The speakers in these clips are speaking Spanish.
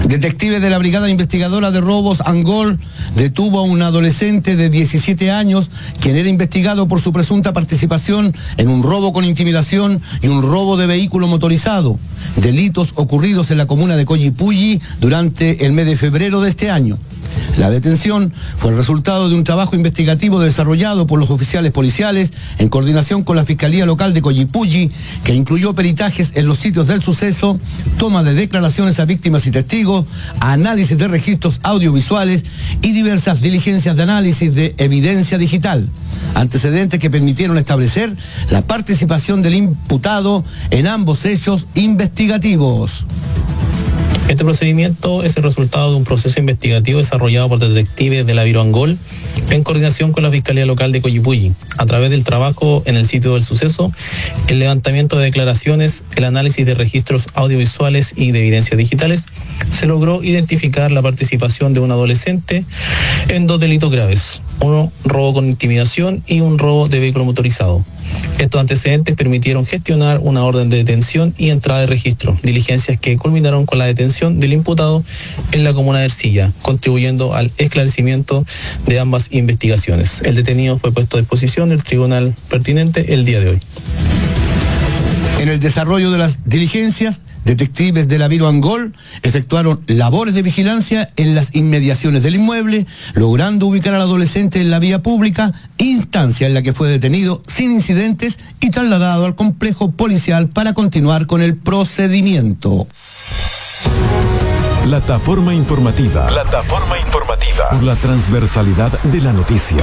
Detectives de la Brigada Investigadora de Robos Angol detuvo a un adolescente de 17 años, quien era investigado por su presunta participación en un robo con intimidación y un robo de vehículo motorizado, delitos ocurridos en la comuna de Collipulli durante el mes de febrero de este año. La detención fue el resultado de un trabajo investigativo desarrollado por los oficiales policiales en coordinación con la Fiscalía Local de Collipulli, que incluyó peritajes en los sitios del suceso, toma de declaraciones a víctimas y testigos, análisis de registros audiovisuales y diversas diligencias de análisis de evidencia digital. Antecedentes que permitieron establecer la participación del imputado en ambos hechos investigativos. Este procedimiento es el resultado de un proceso investigativo desarrollado por detectives de la Biro Angol en coordinación con la Fiscalía Local de Collipulli, a través del trabajo en el sitio del suceso, el levantamiento de declaraciones, el análisis de registros audiovisuales y de evidencias digitales. Se logró identificar la participación de un adolescente en 2 delitos graves: uno, robo con intimidación, y un robo de vehículo motorizado. Estos antecedentes permitieron gestionar una orden de detención y entrada de registro, diligencias que culminaron con la detención del imputado en la comuna de Ercilla, contribuyendo al esclarecimiento de ambas investigaciones. El detenido fue puesto a disposición del tribunal pertinente el día de hoy. En el desarrollo de las diligencias, detectives de la Biro Angol efectuaron labores de vigilancia en las inmediaciones del inmueble, logrando ubicar al adolescente en la vía pública, instancia en la que fue detenido sin incidentes y trasladado al complejo policial para continuar con el procedimiento. Plataforma informativa. Por la transversalidad de la noticia.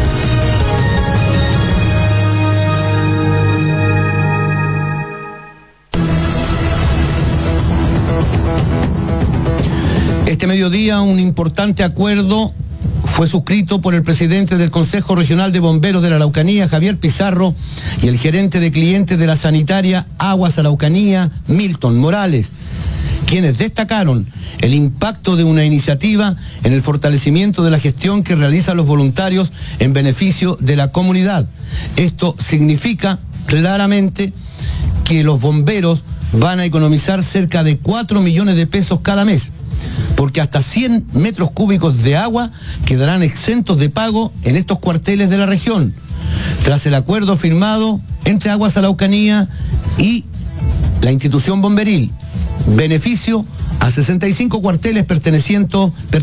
Este mediodía un importante acuerdo fue suscrito por el presidente del Consejo Regional de Bomberos de la Araucanía, Javier Pizarro, y el gerente de clientes de la sanitaria Aguas Araucanía, Milton Morales, quienes destacaron el impacto de una iniciativa en el fortalecimiento de la gestión que realizan los voluntarios en beneficio de la comunidad. Esto significa claramente que los bomberos van a economizar cerca de 4 millones de pesos cada mes, porque hasta 100 metros cúbicos de agua quedarán exentos de pago en estos cuarteles de la región, tras el acuerdo firmado entre Aguas Araucanía y la institución bomberil. Beneficio a 65 cuarteles pertenecientes